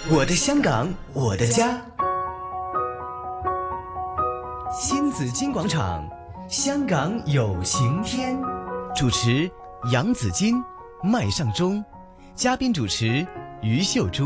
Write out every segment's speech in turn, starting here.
我的香港，我的家。新紫金广场，香港有晴天。主持杨紫金、麦尚中，嘉宾主持于秀珠。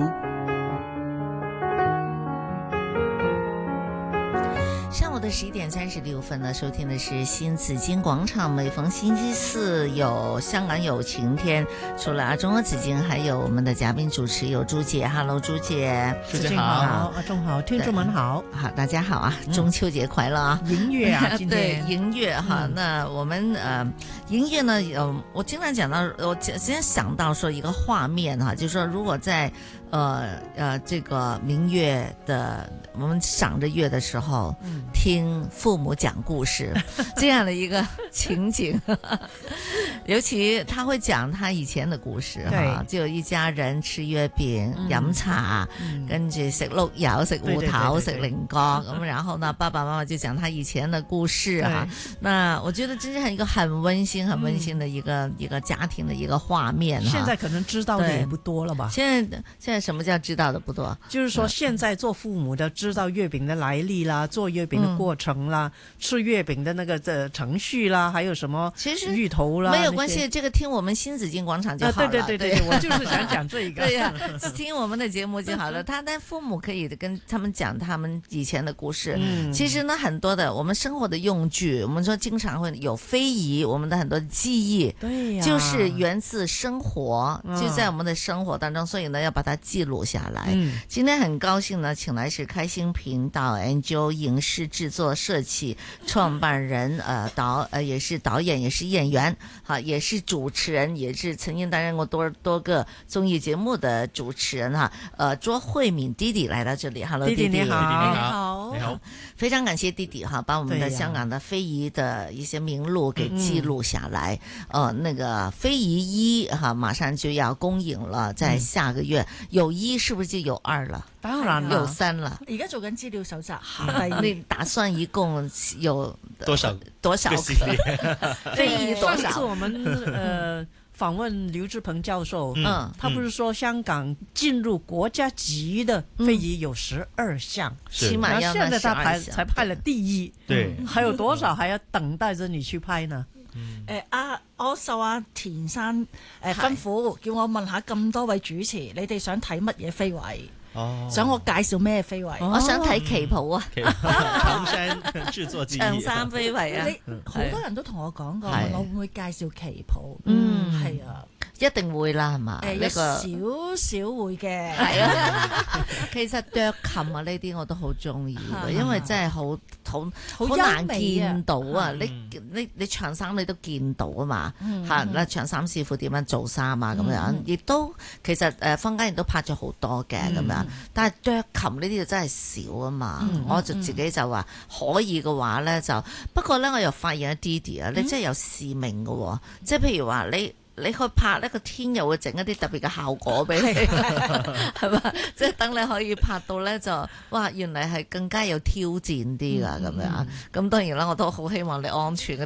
上午的11点36分呢，收听的是新紫金广场。每逢星期四有香港有晴天，除了中国紫金，还有我们的嘉宾主持有朱姐。Hello， 朱姐， 朱姐好，阿中好，听众们好， 好，大家好啊！中秋节快乐啊！ 迎月啊，今天对迎月哈。那我们迎月呢，我经常讲到，我今天想到说一个画面哈，就是说如果在这个明月的我们赏着月的时候，听父母讲故事这样的一个情景，尤其他会講他以前的故事哈，就一家人吃月餅、飲茶，跟住食碌柚、食芋頭、食菱角咁，然後呢，爸爸媽媽就講他以前的故事哈。那我覺得真係一個很溫馨、很溫馨的一個家庭的一個畫面哈。 現在可能知道的也不多了吧？ 現在什麼叫知道的不多？ 就是說現在做父母的知道月餅的來歷啦，做月餅的過程啦，吃月餅的那個程序啦，還有什麼芋頭啦， 沒有關係，這個聽我們新紫金廣場就好了。 對，我就是想講這個。 對呀，就聽我們的節目就好了。但父母可以跟他們講他們以前的故事。其實呢，很多的我們生活的用具，我們說經常會有非遺，我們的很多記憶，對呀，就是源自生活，就在我們的生活當中，所以呢，要把它記錄下來。今天很高興呢，請來是開心頻道 NGO 影視製作社企創辦人，也是導演，也是演員，也是主持人，也是曾經擔任過多個綜藝節目的主持人卓慧敏弟弟來到這裡 ，Hello 弟弟你好， 你好， 非常感謝弟弟把我們的香港的非遺的一些名錄給記錄下來。那個非遺1馬上就要公映了，在下個月有1是不是就有2了？ 當然了， 有3了。 而家做緊資料搜集， 你打算一共有多少個非遺多少？ 上次我們訪問劉志鵬教授，他不是說香港進入國家級的非遺有12項， 起碼要現在他才派了第1， 對， 還有多少還要等待着你去拍呢？ 我受阿田生吩咐，叫我問下咁多位主持，你哋想睇乜嘢非遺？想我介紹咩非遺？ 我想睇旗袍啊！ 長衫製作技藝， 長衫非遺啊！ 好多人都同我講過，問我會唔會介紹旗袍？係啊。 一定會啦，係嘛？ 有少少會嘅， 係啊。其實啄琴啊呢啲我都好中意，因為真係好難見到啊！你長衫你都見到啊嘛，嚇！長衫師傅點樣做衫啊咁樣，亦都其實坊間亦都拍咗好多嘅咁樣，但係啄琴呢啲就真係少啊嘛。我就自己就話可以嘅話咧就，不過咧我又發現一啲啲啊，你真係有使命嘅喎，即係譬如話你去拍呢個天又會整一啲特別嘅效果俾你，係嘛？即係等你可以拍到咧就，哇！原來係更加有挑戰啲㗎咁樣。咁當然啦，我都好希望你安全嘅